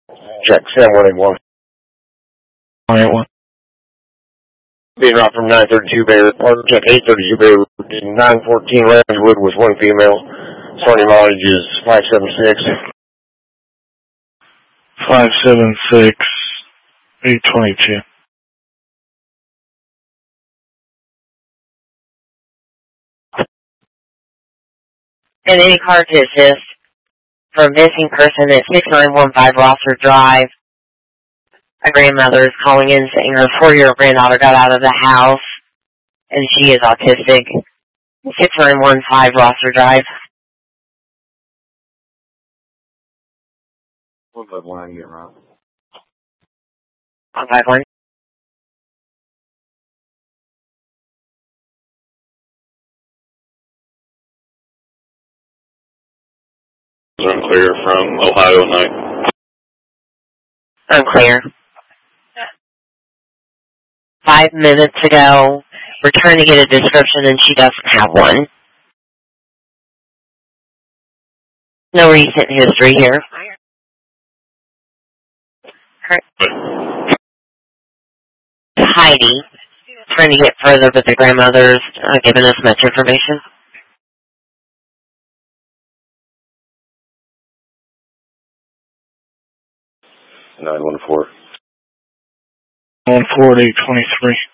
Check 7181. 181. Being route from 932 Beirut, or check 832 Beirut, 914 Ramswood with one female. Starting mileage is 576. 576, 822. And any car to assist for a missing person at 6915 Rosser Drive. A grandmother is calling in saying her 4-year-old granddaughter got out of the house and she is autistic. 6915 Rosser Drive. 151, get around. 151. Unclear from Ohio at night. Unclear. 5 minutes ago, we're trying to get a description and she doesn't have one. No recent history here. Heidi, trying to get further, but the grandmother's giving us much information. Nine 1-4. 14823.